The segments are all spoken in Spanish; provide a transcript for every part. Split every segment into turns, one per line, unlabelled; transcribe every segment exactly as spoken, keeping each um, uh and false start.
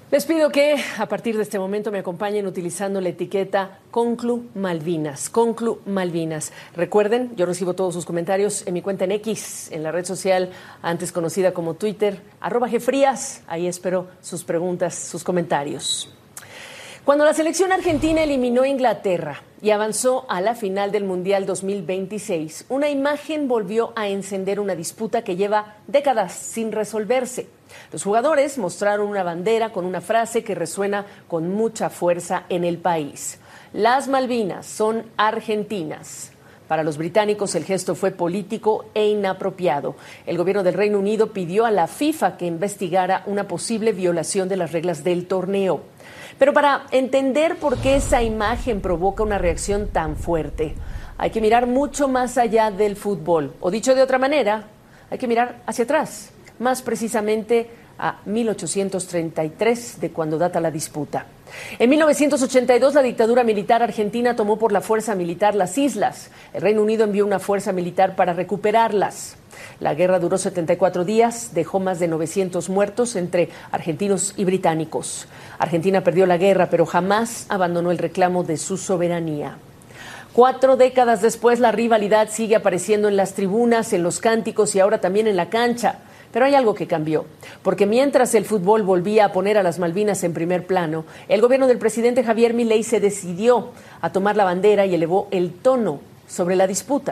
Les pido que a partir de este momento me acompañen utilizando la etiqueta Conclu Malvinas, Conclu Malvinas. Recuerden, yo recibo todos sus comentarios en mi cuenta en X, en la red social antes conocida como Twitter, arroba Gfrías. Ahí espero sus preguntas, sus comentarios. Cuando la selección argentina eliminó a Inglaterra y avanzó a la final del Mundial dos mil veintiséis, una imagen volvió a encender una disputa que lleva décadas sin resolverse. Los jugadores mostraron una bandera con una frase que resuena con mucha fuerza en el país. Las Malvinas son argentinas. Para los británicos el gesto fue político e inapropiado. El gobierno del Reino Unido pidió a la FIFA que investigara una posible violación de las reglas del torneo. Pero para entender por qué esa imagen provoca una reacción tan fuerte, hay que mirar mucho más allá del fútbol. O dicho de otra manera, hay que mirar hacia atrás, más precisamente a mil ochocientos treinta y tres, de cuando data la disputa. En mil novecientos ochenta y dos, la dictadura militar argentina tomó por la fuerza militar las islas. El Reino Unido envió una fuerza militar para recuperarlas. La guerra duró setenta y cuatro días, dejó más de novecientos muertos entre argentinos y británicos. Argentina perdió la guerra, pero jamás abandonó el reclamo de su soberanía. Cuatro décadas después, la rivalidad sigue apareciendo en las tribunas, en los cánticos y ahora también en la cancha. Pero hay algo que cambió, porque mientras el fútbol volvía a poner a las Malvinas en primer plano, el gobierno del presidente Javier Milei se decidió a tomar la bandera y elevó el tono sobre la disputa.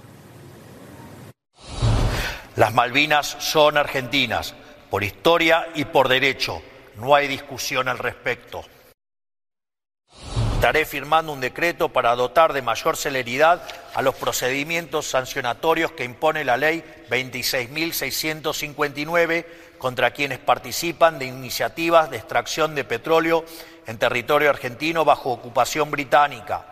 Las Malvinas son argentinas, por historia y por derecho. No hay discusión al respecto. Estaré firmando un decreto para dotar de mayor celeridad a los procedimientos sancionatorios que impone la ley veintiséis mil seiscientos cincuenta y nueve contra quienes participan de iniciativas de extracción de petróleo en territorio argentino bajo ocupación británica.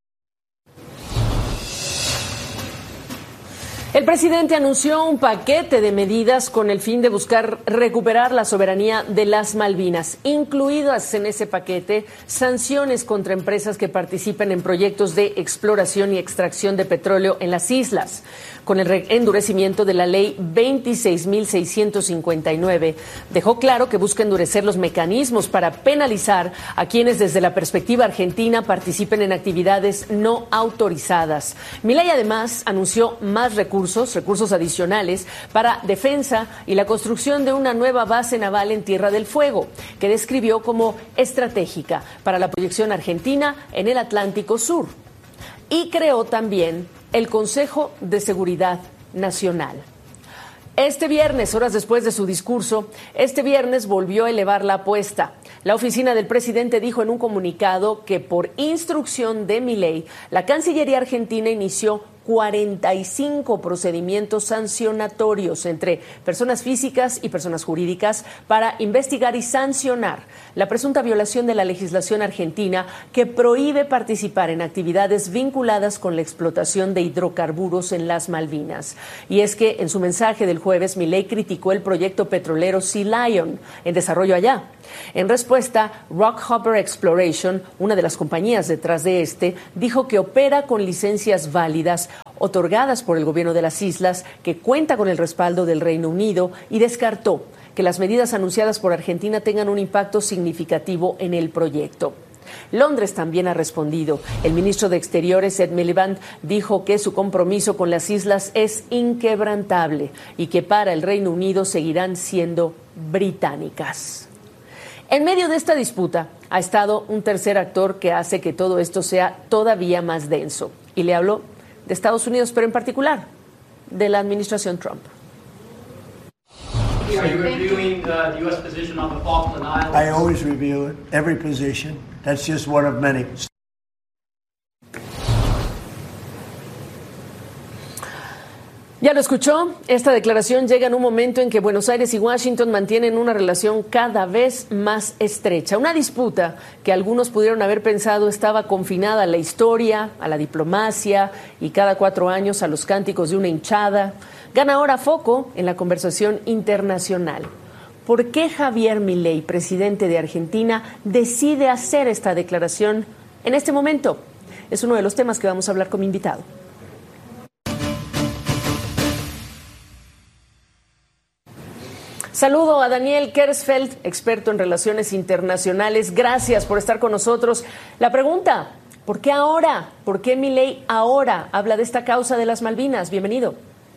El presidente anunció un paquete de medidas con el fin de buscar recuperar la soberanía de las Malvinas, incluidas en ese paquete sanciones contra empresas que participen en proyectos de exploración y extracción de petróleo en las islas. Con el endurecimiento de la ley veintiséis mil seiscientos cincuenta y nueve, dejó claro que busca endurecer los mecanismos para penalizar a quienes desde la perspectiva argentina participen en actividades no autorizadas. Milei además anunció más recursos, recursos adicionales para defensa y la construcción de una nueva base naval en Tierra del Fuego, que describió como estratégica para la proyección argentina en el Atlántico Sur. Y creó también el Consejo de Seguridad Nacional. Este viernes, horas después de su discurso, este viernes volvió a elevar la apuesta. La oficina del presidente dijo en un comunicado que por instrucción de Milei, la Cancillería argentina inició cuarenta y cinco procedimientos sancionatorios entre personas físicas y personas jurídicas para investigar y sancionar la presunta violación de la legislación argentina que prohíbe participar en actividades vinculadas con la explotación de hidrocarburos en las Malvinas. Y es que en su mensaje del jueves, Milei criticó el proyecto petrolero Sea Lion en desarrollo allá. En respuesta, Rockhopper Exploration, una de las compañías detrás de este, dijo que opera con licencias válidas otorgadas por el gobierno de las islas, que cuenta con el respaldo del Reino Unido, y descartó que las medidas anunciadas por Argentina tengan un impacto significativo en el proyecto. Londres también ha respondido. El ministro de Exteriores, Ed Miliband, dijo que su compromiso con las islas es inquebrantable y que para el Reino Unido seguirán siendo británicas. En medio de esta disputa ha estado un tercer actor que hace que todo esto sea todavía más denso. Y le hablo de Estados Unidos, pero en particular de la administración Trump.
Are you reviewing uh, the U S position on the Falkland Islands?
I always review it, every position. That's just one of many.
Ya lo escuchó, esta declaración llega en un momento en que Buenos Aires y Washington mantienen una relación cada vez más estrecha. Una disputa que algunos pudieron haber pensado estaba confinada a la historia, a la diplomacia y cada cuatro años a los cánticos de una hinchada, gana ahora foco en la conversación internacional. ¿Por qué Javier Milei, presidente de Argentina, decide hacer esta declaración en este momento? Es uno de los temas que vamos a hablar con mi invitado. Saludo a Daniel Kersfeld, experto en relaciones internacionales. Gracias por estar con nosotros. La pregunta, ¿por qué ahora? ¿Por qué Milei ahora habla de esta causa de las Malvinas? Bienvenido.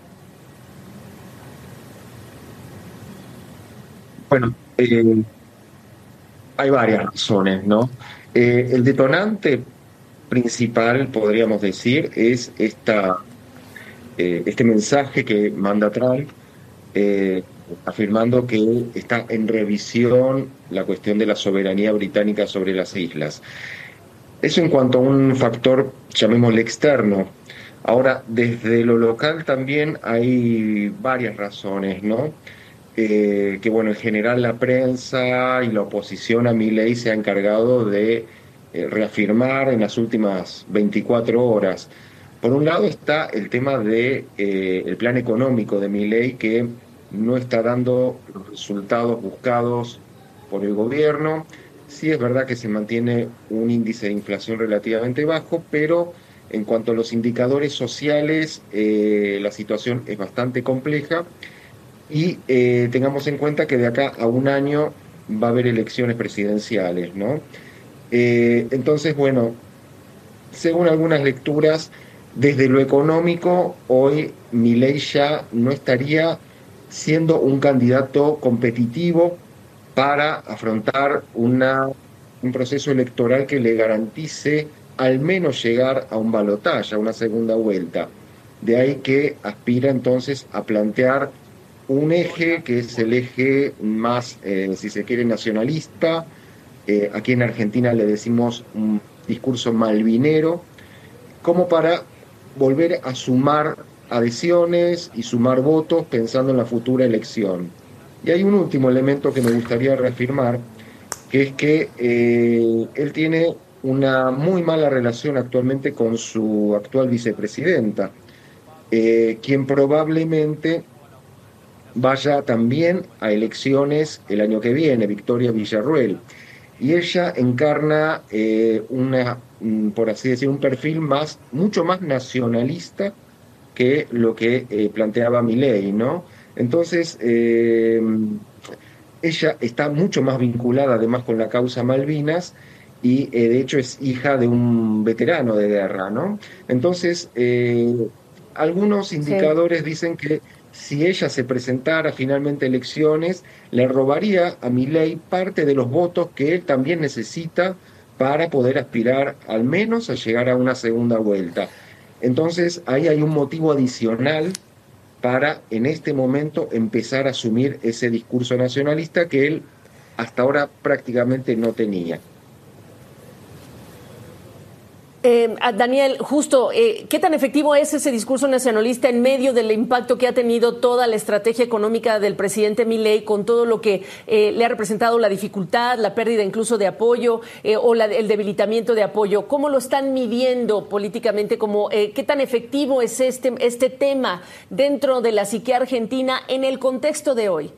Bueno, eh, hay varias razones, ¿no? Eh, el detonante principal, podríamos decir, es esta, eh, este mensaje que manda Trump, eh, afirmando que está en revisión la cuestión de la soberanía británica sobre las islas. Eso en cuanto a un factor, llamémosle externo. Ahora, desde lo local también hay varias razones, ¿no? Eh, que bueno, en general la prensa y la oposición a Milei se ha encargado de eh, reafirmar en las últimas veinticuatro horas. Por un lado está el tema de eh, el plan económico de Milei, que no está dando los resultados buscados por el gobierno. Sí es verdad que se mantiene un índice de inflación relativamente bajo, pero en cuanto a los indicadores sociales, eh, la situación es bastante compleja. Y eh, tengamos en cuenta que de acá a un año va a haber elecciones presidenciales, ¿no? Eh, entonces, bueno, según algunas lecturas, desde lo económico, hoy Milei ya no estaría siendo un candidato competitivo para afrontar una, un proceso electoral que le garantice al menos llegar a un balotaje, a una segunda vuelta. De ahí que aspira entonces a plantear un eje que es el eje más, eh, si se quiere, nacionalista. Eh, aquí en Argentina le decimos un discurso malvinero, como para volver a sumar adhesiones y sumar votos pensando en la futura elección. Y hay un último elemento que me gustaría reafirmar, que es que eh, él tiene una muy mala relación actualmente con su actual vicepresidenta, eh, quien probablemente vaya también a elecciones el año que viene, Victoria Villarruel. Y ella encarna eh, una, por así decir, un perfil más, mucho más nacionalista que lo que eh, planteaba Milei, ¿no? Entonces, eh, ella está mucho más vinculada además con la causa Malvinas y eh, de hecho es hija de un veterano de guerra, ¿no? Entonces, eh, algunos indicadores sí dicen que si ella se presentara finalmente a elecciones, le robaría a Milei parte de los votos que él también necesita para poder aspirar al menos a llegar a una segunda vuelta. Entonces, ahí hay un motivo adicional para, en este momento, empezar a asumir ese discurso nacionalista que él hasta ahora prácticamente no tenía.
Eh, Daniel, justo, eh, ¿qué tan efectivo es ese discurso nacionalista en medio del impacto que ha tenido toda la estrategia económica del presidente Milei, con todo lo que eh, le ha representado la dificultad, la pérdida incluso de apoyo eh, o la, el debilitamiento de apoyo? ¿Cómo lo están midiendo políticamente? Como, eh, ¿qué tan efectivo es este, este tema dentro de la psique argentina en el contexto de hoy?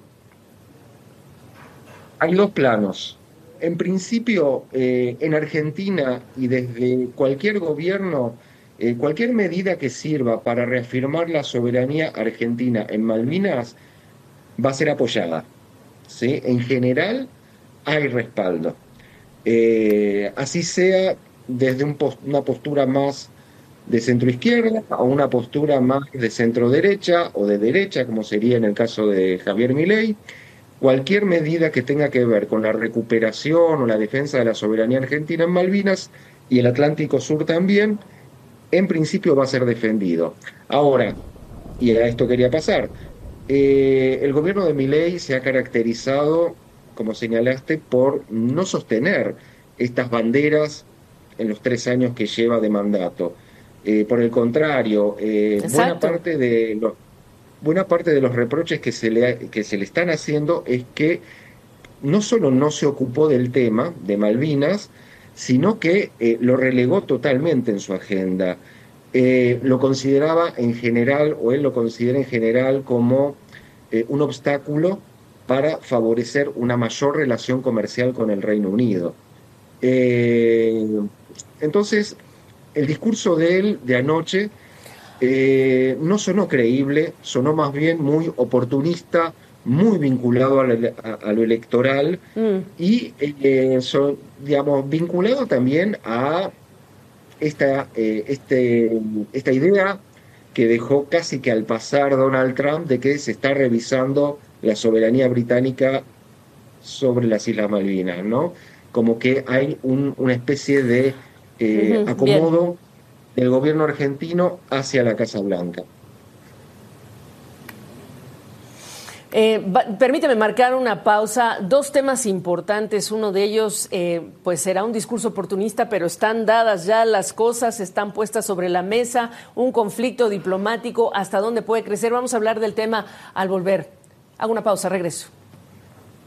Hay dos planos. En principio, eh, en Argentina y desde cualquier gobierno, eh, cualquier medida que sirva para reafirmar la soberanía argentina en Malvinas va a ser apoyada, ¿sí? En general hay respaldo. Eh, así sea desde un post- una postura más de centroizquierda a una postura más de centro-derecha o de derecha, como sería en el caso de Javier Milei. Cualquier medida que tenga que ver con la recuperación o la defensa de la soberanía argentina en Malvinas y el Atlántico Sur también, en principio va a ser defendido. Ahora, y a esto quería pasar, eh, el gobierno de Milei se ha caracterizado, como señalaste, por no sostener estas banderas en los tres años que lleva de mandato. Eh, por el contrario, eh, buena parte de los Buena parte de los reproches que se, le, que se le están haciendo es que no solo no se ocupó del tema de Malvinas, sino que eh, lo relegó totalmente en su agenda. Eh, lo consideraba en general, o él lo considera en general como eh, un obstáculo para favorecer una mayor relación comercial con el Reino Unido. Eh, entonces, el discurso de él de anoche Eh, no sonó creíble, sonó más bien muy oportunista, muy vinculado a, la, a, a lo electoral mm. y, eh, son, digamos, vinculado también a esta, eh, este, esta idea que dejó casi que al pasar Donald Trump de que se está revisando la soberanía británica sobre las Islas Malvinas, ¿no? Como que hay un, una especie de eh, uh-huh, acomodo bien. del gobierno argentino hacia la Casa Blanca.
Eh, va, permíteme marcar una pausa. Dos temas importantes. Uno de ellos, eh, pues será un discurso oportunista, pero están dadas ya las cosas, están puestas sobre la mesa. Un conflicto diplomático, ¿hasta dónde puede crecer? Vamos a hablar del tema al volver. Hago una pausa, regreso.